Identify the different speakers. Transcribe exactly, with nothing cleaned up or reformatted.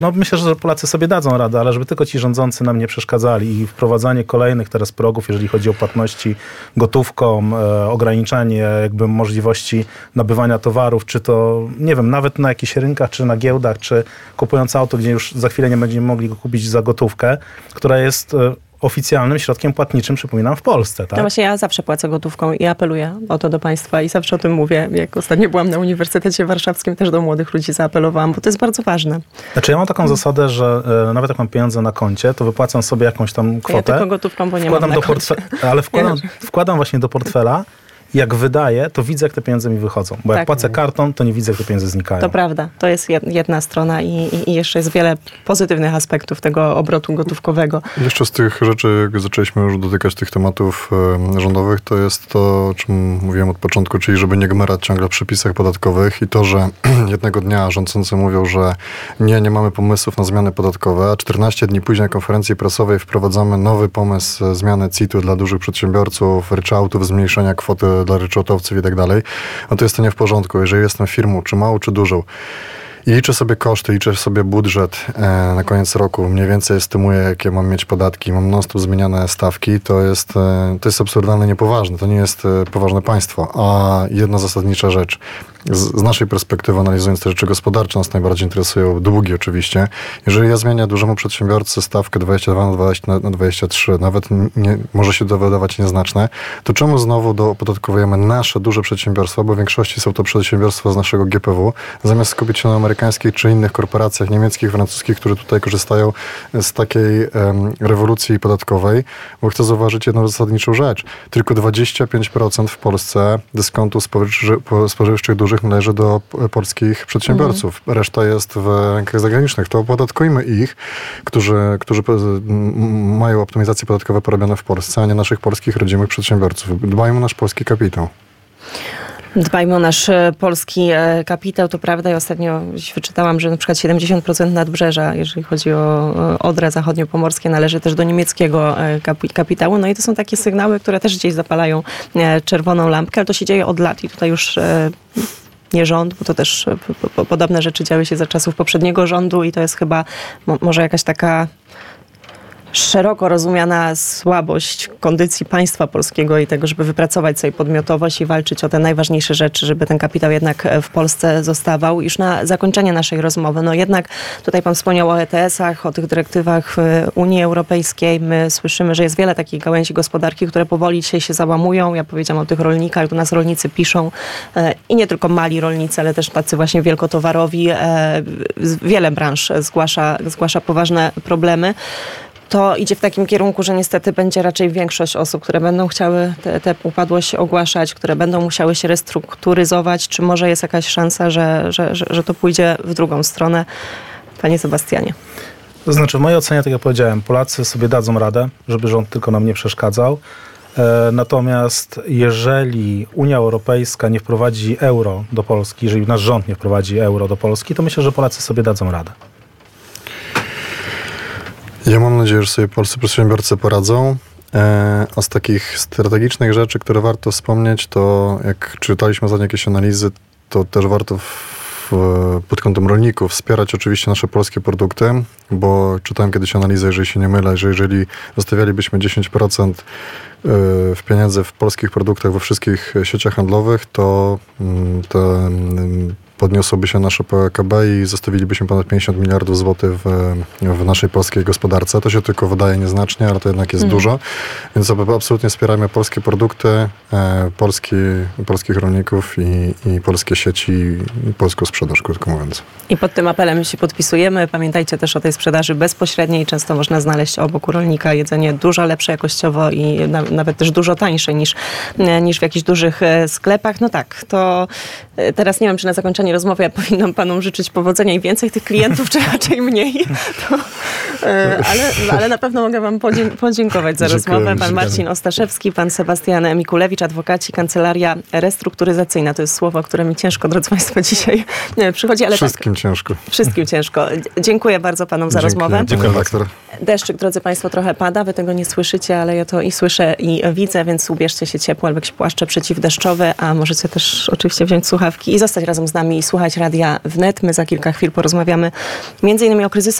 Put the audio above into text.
Speaker 1: No myślę, że Polacy sobie dadzą radę, ale żeby tylko ci rządzący nam nie przeszkadzali i wprowadzanie kolejnych teraz progów, jeżeli chodzi o płatności gotówką, e, ograniczanie jakby możliwości nabywania towarów, czy to, nie wiem, nawet na jakichś rynkach, czy na giełdach, czy kupując auto, gdzie już za chwilę nie będziemy mogli go kupić za gotówkę, która jest e, oficjalnym środkiem płatniczym, przypominam, w Polsce. Tak?
Speaker 2: No właśnie ja zawsze płacę gotówką i apeluję o to do państwa i zawsze o tym mówię. Jak ostatnio byłam na Uniwersytecie Warszawskim, też do młodych ludzi zaapelowałam, bo to jest bardzo ważne.
Speaker 1: Znaczy ja mam taką zasadę, że e, nawet jak mam pieniądze na koncie, to wypłacam sobie jakąś tam kwotę.
Speaker 2: Ja tylko gotówką, bo nie
Speaker 1: wkładam
Speaker 2: mam na
Speaker 1: do portfe- Ale wkładam, wkładam właśnie do portfela. Jak wydaję, to widzę, jak te pieniądze mi wychodzą. Bo jak
Speaker 2: tak.
Speaker 1: płacę kartą, to nie widzę, jak te pieniądze znikają.
Speaker 2: To prawda. To jest jedna strona i, i, i jeszcze jest wiele pozytywnych aspektów tego obrotu gotówkowego.
Speaker 3: Jeszcze z tych rzeczy, jak zaczęliśmy już dotykać tych tematów e, rządowych, to jest to, o czym mówiłem od początku, czyli żeby nie gmerać ciągle w przepisach podatkowych i to, że jednego dnia rządzący mówią, że nie, nie mamy pomysłów na zmiany podatkowe, a czternaście dni później na konferencji prasowej wprowadzamy nowy pomysł zmiany C I T-u dla dużych przedsiębiorców, ryczałtów, zmniejszenia kwoty dla ryczałtowców i tak dalej, no to jest to nie w porządku. Jeżeli jestem firmą, czy małą, czy dużą, i liczę sobie koszty, liczę sobie budżet e, na koniec roku, mniej więcej estymuję, jakie mam mieć podatki, mam non-stop zmieniane stawki, to jest, e, to jest absurdalnie niepoważne. To nie jest e, poważne państwo. A jedna zasadnicza rzecz, z, z naszej perspektywy, analizując te rzeczy gospodarcze, nas najbardziej interesują, długi oczywiście. Jeżeli ja zmienię dużemu przedsiębiorcy stawkę dwadzieścia dwa na dwadzieścia, na dwadzieścia trzy, nawet nie, może się to wydawać nieznaczne, to czemu znowu doopodatkowujemy nasze duże przedsiębiorstwa, bo w większości są to przedsiębiorstwa z naszego G P W, zamiast skupić się na amerykańskich czy innych korporacjach niemieckich, francuskich, które tutaj korzystają z takiej um, rewolucji podatkowej, bo chcę zauważyć jedną zasadniczą rzecz. Tylko dwadzieścia pięć procent w Polsce dyskontów spożyczy, spożywczych dużych należy do polskich przedsiębiorców. Mm. Reszta jest w rękach zagranicznych. To opodatkujmy ich, którzy, którzy mają optymizacje podatkowe porobione w Polsce, a nie naszych polskich rodzimych przedsiębiorców. Dbajmy o nasz polski kapitał.
Speaker 2: Dbajmy o nasz polski kapitał, to prawda. I ostatnio wyczytałam, że na przykład siedemdziesiąt procent nadbrzeża, jeżeli chodzi o Odrę zachodniopomorskie, należy też do niemieckiego kapitału. No i to są takie sygnały, które też gdzieś zapalają czerwoną lampkę, ale to się dzieje od lat i tutaj już nie rząd, bo to też podobne rzeczy działy się za czasów poprzedniego rządu i to jest chyba może jakaś taka szeroko rozumiana słabość kondycji państwa polskiego i tego, żeby wypracować sobie podmiotowość i walczyć o te najważniejsze rzeczy, żeby ten kapitał jednak w Polsce zostawał. Już na zakończenie naszej rozmowy, no jednak tutaj pan wspomniał o E T S-ach, o tych dyrektywach Unii Europejskiej. My słyszymy, że jest wiele takich gałęzi gospodarki, które powoli dzisiaj się załamują. Ja powiedziałam o tych rolnikach, do nas rolnicy piszą i nie tylko mali rolnicy, ale też tacy właśnie wielkotowarowi. Wiele branż zgłasza, zgłasza poważne problemy. To idzie w takim kierunku, że niestety będzie raczej większość osób, które będą chciały tę upadłość ogłaszać, które będą musiały się restrukturyzować. Czy może jest jakaś szansa, że, że, że, że to pójdzie w drugą stronę? Panie Sebastianie.
Speaker 1: To znaczy w mojej ocenie, tak jak powiedziałem, Polacy sobie dadzą radę, żeby rząd tylko nam nie przeszkadzał. Natomiast jeżeli Unia Europejska nie wprowadzi euro do Polski, jeżeli nasz rząd nie wprowadzi euro do Polski, to myślę, że Polacy sobie dadzą radę.
Speaker 3: Ja mam nadzieję, że sobie polscy przedsiębiorcy poradzą. A z takich strategicznych rzeczy, które warto wspomnieć, to jak czytaliśmy ostatnio jakieś analizy, to też warto w, pod kątem rolników wspierać oczywiście nasze polskie produkty, bo czytałem kiedyś analizę, jeżeli się nie mylę, że jeżeli zostawialibyśmy dziesięć procent w pieniędzy w polskich produktach we wszystkich sieciach handlowych, to te podniosłoby się nasze P K B i zostawilibyśmy ponad pięćdziesiąt miliardów złotych w, w naszej polskiej gospodarce. To się tylko wydaje nieznacznie, ale to jednak jest mm. dużo. Więc absolutnie wspierajmy polskie produkty, e, polski, polskich rolników i, i polskie sieci i polską sprzedaż, krótko mówiąc.
Speaker 2: I pod tym apelem się podpisujemy. Pamiętajcie też o tej sprzedaży bezpośredniej. Często można znaleźć obok u rolnika jedzenie dużo lepsze jakościowo i na, nawet też dużo tańsze niż, niż w jakichś dużych sklepach. No tak, to teraz nie wiem, czy na zakończenie rozmowy ja powinnam panom życzyć powodzenia i więcej tych klientów, czy raczej mniej. To, ale, ale na pewno mogę wam podziękować za
Speaker 3: Dziękuję,
Speaker 2: rozmowę. Pan Marcin Ostaszewski, pan Sebastian Mikulewicz, adwokaci, Kancelaria Restrukturyzacyjna. To jest słowo, które mi ciężko, drodzy państwo, dzisiaj przychodzi. Ale
Speaker 3: wszystkim
Speaker 2: tak,
Speaker 3: ciężko.
Speaker 2: Wszystkim ciężko. Dziękuję bardzo panom za
Speaker 3: Dziękuję,
Speaker 2: rozmowę.
Speaker 3: Dziękuję, doktor.
Speaker 2: Deszczyk, drodzy Państwo, trochę pada, wy tego nie słyszycie, ale ja to i słyszę, i widzę, więc ubierzcie się ciepło albo jakieś płaszcze przeciwdeszczowe, a możecie też oczywiście wziąć słuchawki i zostać razem z nami i słuchać Radia Wnet. My za kilka chwil porozmawiamy między innymi o kryzysie